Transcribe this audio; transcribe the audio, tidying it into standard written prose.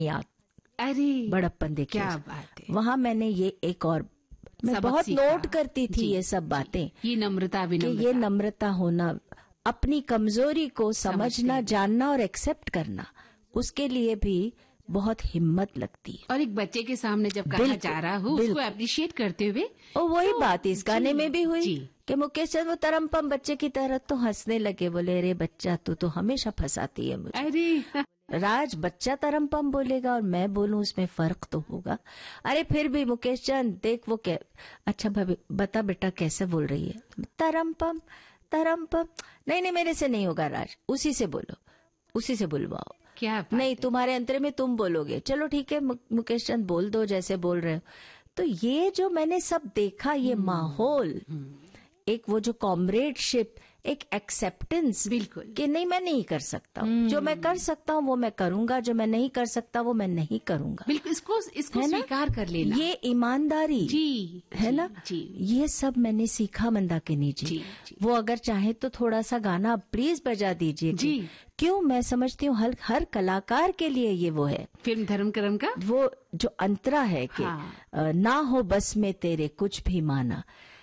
याद अरे बड़प्पन देखिए, क्या बात है। वहाँ मैंने ये एक और मैं सबक बहुत सीखा। नोट करती थी ये सब बातें, ये नम्रता कि ये नम्रता होना, अपनी कमजोरी को समझना, जानना और एक्सेप्ट करना, उसके लिए भी बहुत हिम्मत लगती है। और एक बच्चे के सामने जब कहा जा रहा हो उसको अप्रिशिएट करते हुए, और वही बात इस गाने में भी हुई जी। कि मुकेश चंद वो तरमपम बच्चे की तरह तो हंसने लगे, बोले अरे बच्चा तू तो हमेशा फंसाती है मुझे। अरे राज बच्चा तरमपम बोलेगा और मैं बोलूं, उसमें फर्क तो होगा। अरे फिर भी मुकेश चंद देख वो क्या, अच्छा भाभी बता बेटा कैसे बोल रही है, तरमपम तरमपम, नहीं मेरे से नहीं होगा राज, उसी से बोलो, उसी से बुलवाओ। क्या बात नहीं है। तुम्हारे अंतरे में तुम बोलोगे, चलो ठीक है मुकेश चंद बोल दो जैसे बोल रहे हो। तो ये जो मैंने सब देखा, ये माहौल, एक वो जो कॉमरेडशिप, एक एक्सेप्टेंस, बिल्कुल। कि नहीं मैं नहीं कर सकता हूँ, जो मैं कर सकता हूँ वो मैं करूंगा, जो मैं नहीं कर सकता वो मैं नहीं करूंगा। बिल्कुल, इसको है ना? स्वीकार कर लेना, ये ईमानदारी जी है जी, ना जी। ये सब मैंने सीखा मंदाकिनी जी। जी। वो अगर चाहे तो थोड़ा सा गाना प्लीज बजा दीजिए जी। क्यों, मैं समझती हूँ हर कलाकार के लिए ये वो है, फिल्म धर्म करम का वो जो अंतरा है कि हाँ। ना हो बस में तेरे कुछ भी माना,